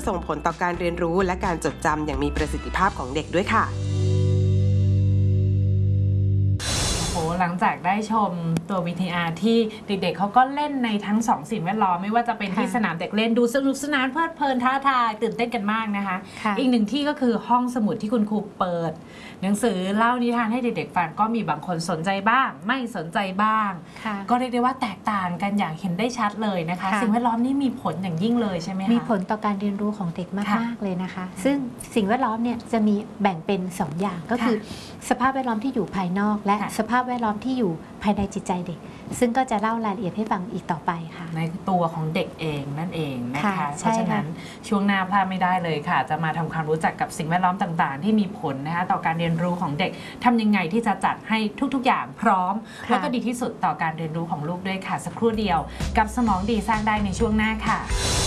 ส่งผลต่อการเรียนรู้และการจดจำอย่างมีประสิทธิภาพของเด็กด้วยค่ะหลังจากได้ชมตัว VTR ที่เด็กๆเขาก็เล่นในทั้ง2สิ่งแวดล้อมไม่ว่าจะเป็นที่สนามเด็กเล่นดูสนุกสนานเพลิดเพลินท้าทายตื่นเต้นกันมากนะคะอีกหนึ่งที่ก็คือห้องสมุดที่คุณครูเปิดหนังสือเล่านิทานให้เด็กๆฟังก็มีบางคนสนใจบ้างไม่สนใจบ้างก็เรียกได้ว่าแตกต่างกันอย่างเห็นได้ชัดเลยนะคะสิ่งแวดล้อมนี่มีผลอย่างยิ่งเลยใช่ไหมคะมีผลต่อการเรียนรู้ของเด็กมากๆเลยนะคะซึ่งสิ่งแวดล้อมเนี่ยจะมีแบ่งเป็น2อย่างก็คือสภาพแวดล้อมที่อยู่ภายนอกและสภาพแวดล้อมที่อยู่ภายในจิตใจเด็กซึ่งก็จะเล่ารายละเอียดให้ฟังอีกต่อไปค่ะในตัวของเด็กเองนั่นเองนะคะเพราะฉะนั้นช่วงหน้าพลาดไม่ได้เลยค่ะจะมาทำความรู้จักกับสิ่งแวดล้อมต่างๆที่มีผลนะคะต่อการเรียนรู้ของเด็กทำยังไงที่จะจัดให้ทุกๆอย่างพร้อมแล้วก็ดีที่สุดต่อการเรียนรู้ของลูกด้วยค่ะสักครู่เดียวกับสมองดีสร้างได้ในช่วงหน้าค่ะ